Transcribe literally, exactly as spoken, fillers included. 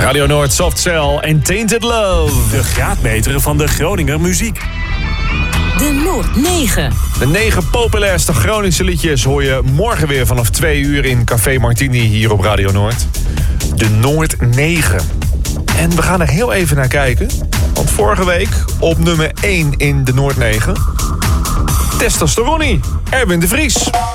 Radio Noord, Soft Cell en Tainted Love. De graadmeter van de Groninger muziek. De Noord negen. De negen populairste Groningse liedjes hoor je morgen weer vanaf twee uur in Café Martini hier op Radio Noord. De Noord negen. En we gaan er heel even naar kijken. Want vorige week op nummer één in de Noord negen... Testosteronie, Erwin de Vries.